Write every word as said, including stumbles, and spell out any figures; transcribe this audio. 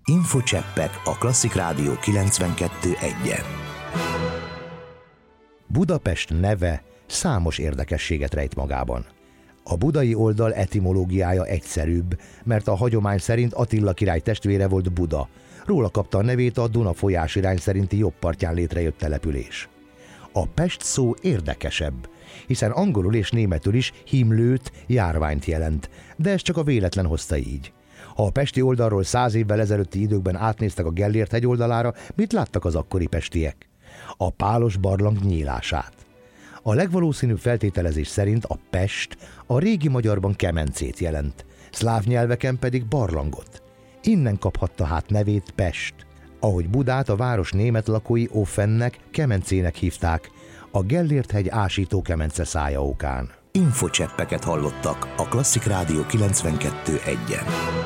Infocseppek a Klasszik Rádió kilencvenkettő egyen. Budapest neve számos érdekességet rejt magában. A budai oldal etimológiája egyszerűbb, mert a hagyomány szerint Attila király testvére volt Buda. Róla kapta a nevét a Duna folyás irány szerinti jobb partján létrejött település. A Pest szó érdekesebb, hiszen angolul és németül is himlőt, járványt jelent, de ez csak a véletlen hozta így. Ha a pesti oldalról száz évvel ezelőtti időkben átnéztek a Gellért hegy oldalára, mit láttak az akkori pestiek? A pálos barlang nyílását. A legvalószínűbb feltételezés szerint a Pest a régi magyarban kemencét jelent, szláv nyelveken pedig barlangot. Innen kaphatta hát nevét Pest. Ahogy Budát a város német lakói Offennek, kemencének hívták, a Gellért hegy ásító kemence szája okán. Infocseppeket hallottak a Klasszik Rádió kilencvenkettő egyen.